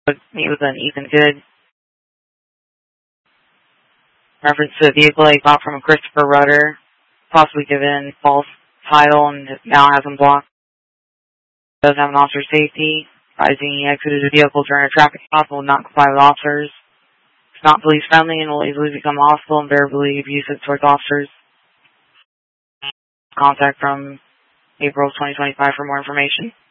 Meet with an Ethan Good. Reference to a vehicle he bought from a Christopher Rudder, possibly given false title and now has him blocked. Does have an officer safety. Advising he exited the vehicle during a traffic stop and will not comply with officers. It's not police friendly and will easily become hostile and verbally abusive towards officers. Contact from April 2025 for more information.